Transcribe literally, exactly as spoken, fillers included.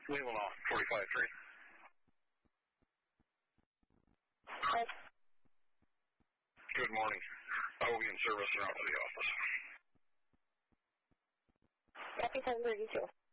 Leland off, forty-five three. Good morning. I will be in service and out to the office. Copy seven thirty-two.